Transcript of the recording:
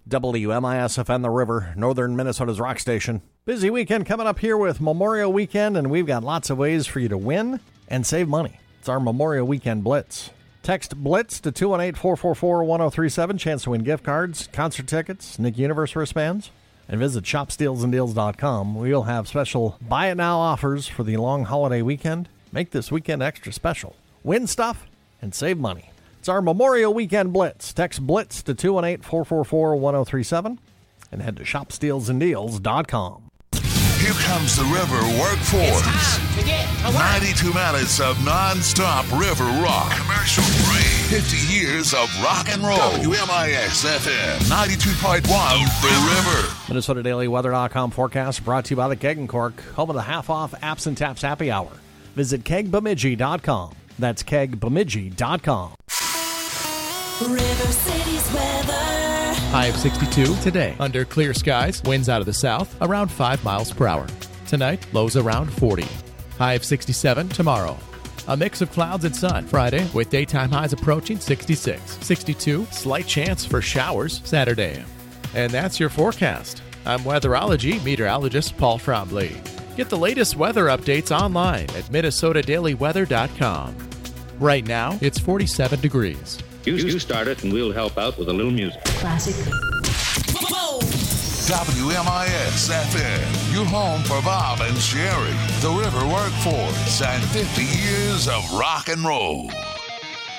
WMISFN The River, northern Minnesota's rock station. Busy weekend coming up here with Memorial Weekend, and we've got lots of ways for you to win and save money. It's our Memorial Weekend Blitz. Text BLITZ to 218-444-1037. Chance to win gift cards, concert tickets, Nick Universe wristbands. And visit shopstealsanddeals.com. We'll have special buy it now offers for the long holiday weekend. Make this weekend extra special. Win stuff and save money. It's our Memorial Weekend Blitz. Text BLITZ to 218-444-1037 and head to shopstealsanddeals.com. Here comes the River Workforce. It's time to get to work. 92 minutes of non-stop river rock. Commercial free. 50 years of rock and roll. WMIS-FM 92.1 The River. MinnesotaDailyWeather.com forecast brought to you by the Keg and Cork, home of the half-off Apps and Taps Happy Hour. Visit kegbemidji.com. That's kegbemidji.com. River City's weather. High of 62 today. Under clear skies, winds out of the south, around 5 miles per hour. Tonight, lows around 40. High of 67 tomorrow. A mix of clouds and sun Friday, with daytime highs approaching 66. 62, slight chance for showers Saturday. And that's your forecast. I'm weatherology meteorologist Paul Trombley. Get the latest weather updates online at MinnesotaDailyWeather.com. Right now, it's 47 degrees. You start it and we'll help out with a little music. Classic. WMIS-FM, your home for Bob and Sherry, the River Workforce, and 50 years of rock and roll.